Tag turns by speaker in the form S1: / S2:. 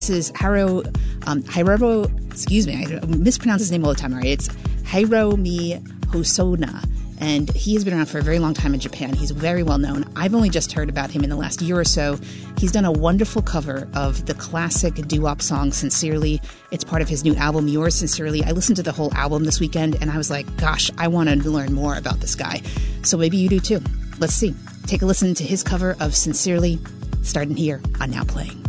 S1: This is Hiromi, excuse me, I mispronounce his name all the time, right? It's Hiromi Hosoda, and he has been around for a very long time in Japan. He's very well known. I've only just heard about him in the last year or so. He's done a wonderful cover of the classic doo-wop song Sincerely. It's part of his new album, Yours Sincerely. I listened to the whole album this weekend, and I was like, gosh, I want to learn more about this guy. So maybe you do too. Let's see. Take a listen to his cover of Sincerely, starting here on Now Playing.